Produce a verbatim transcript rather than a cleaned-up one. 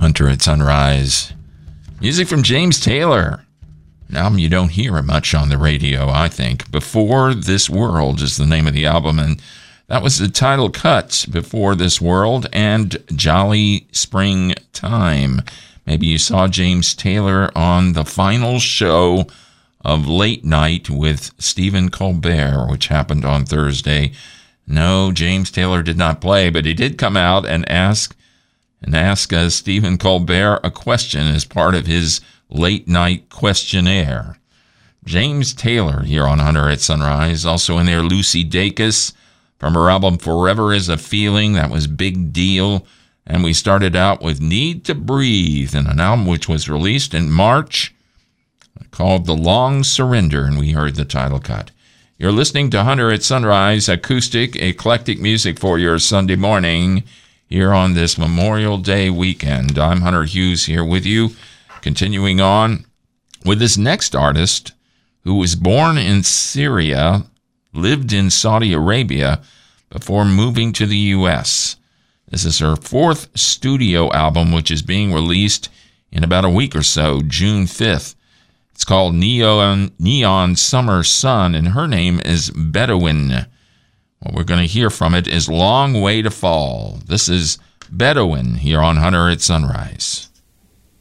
Hunter at Sunrise. Music from James Taylor. An album you don't hear much on the radio, I think. Before This World is the name of the album, and that was the title cut, Before This World and Jolly Spring Time. Maybe you saw James Taylor on the final show of Late Night with Stephen Colbert, which happened on Thursday. No, James Taylor did not play, but he did come out and ask and ask uh, Stephen Colbert a question as part of his late night questionnaire. James Taylor here on Hunter at Sunrise. Also in there, Lucy Dacus from her album Forever Is a Feeling. That was Big Deal. And we started out with Need to Breathe, and an album which was released in March called The Long Surrender, and we heard the title cut. You're listening to Hunter at Sunrise, acoustic, eclectic music for your Sunday morning here on this Memorial Day weekend. I'm Hunter Hughes here with you, continuing on with this next artist who was born in Syria, lived in Saudi Arabia before moving to the U S. This is her fourth studio album, which is being released in about a week or so, June fifth. It's called Neon, Neon Summer Sun, and her name is Bedouin. What we're going to hear from it is Long Way to Fall. This is Bedouin here on Hunter at Sunrise.